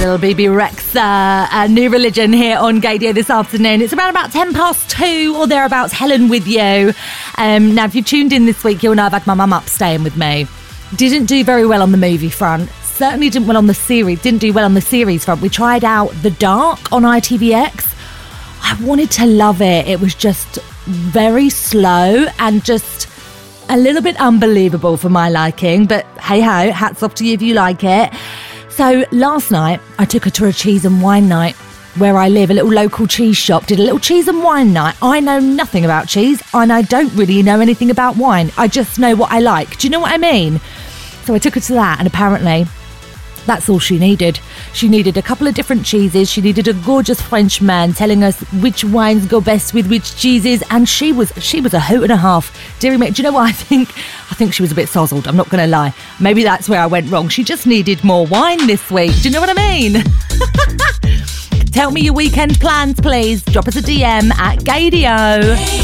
Little BB Rexa, New Religion here on Gaydio this afternoon. It's around about 2:10 or thereabouts. Helen with you. Now, if you've tuned in this week, you'll know I've had my mum up staying with me. Didn't do very well on the movie front. Certainly didn't well on the series. Didn't do well on the series front. We tried out The Dark on ITVX. I wanted to love it. It was just very slow and just a little bit unbelievable for my liking. But hey ho, hats off to you if you like it. So last night, I took her to a cheese and wine night where I live, a little local cheese shop, did a little cheese and wine night. I know nothing about cheese and I don't really know anything about wine. I just know what I like. Do you know what I mean? So I took her to that, and apparently that's all she needed. She needed a couple of different cheeses. She needed a gorgeous French man telling us which wines go best with which cheeses, and she was a hoot and a half. Dearie me, do you know what I think? I think she was a bit sozzled, I'm not going to lie. Maybe that's where I went wrong. She just needed more wine this week. Do you know what I mean? Tell me your weekend plans, please. Drop us a DM at Gaydio.